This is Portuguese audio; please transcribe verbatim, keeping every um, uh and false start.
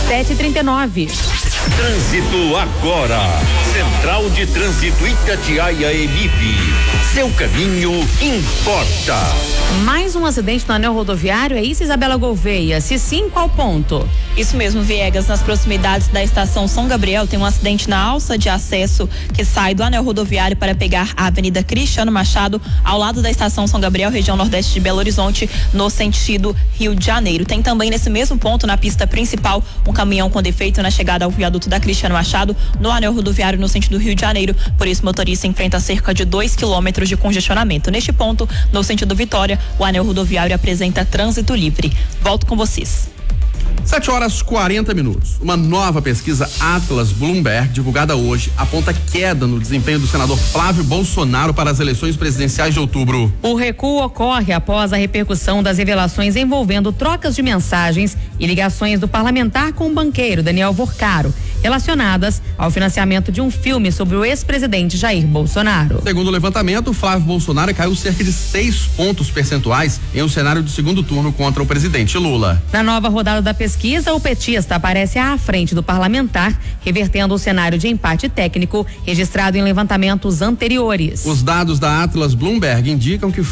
sete e trinta e nove. Trânsito agora. Central de Trânsito Itatiaia Emip. Seu caminho importa. Mais um acidente no anel rodoviário, é isso, Isabela Gouveia? Se sim, qual ponto? Isso mesmo, Viegas, nas proximidades da estação São Gabriel tem um acidente na alça de acesso que sai do anel rodoviário para pegar a Avenida Cristiano Machado, ao lado da estação São Gabriel, região nordeste de Belo Horizonte, no sentido Rio de Janeiro. Tem também nesse mesmo ponto, na pista principal, um caminhão com defeito na chegada ao viaduto da Cristiano Machado, no anel rodoviário no sentido Rio de Janeiro. Por isso, o motorista enfrenta cerca de dois quilômetros de congestionamento. Neste ponto, no sentido Vitória, o anel rodoviário apresenta trânsito livre. Volto com vocês. sete horas quarenta minutos. Uma nova pesquisa Atlas Bloomberg, divulgada hoje, aponta queda no desempenho do senador Flávio Bolsonaro para as eleições presidenciais de outubro. O recuo ocorre após a repercussão das revelações envolvendo trocas de mensagens e ligações do parlamentar com o banqueiro Daniel Vorcaro, relacionadas ao financiamento de um filme sobre o ex-presidente Jair Bolsonaro. Segundo o levantamento, Flávio Bolsonaro caiu cerca de seis pontos percentuais em um cenário de segundo turno contra o presidente Lula. Na nova rodada da pesquisa, o petista aparece à frente do parlamentar, revertendo o cenário de empate técnico registrado em levantamentos anteriores. Os dados da Atlas Bloomberg indicam que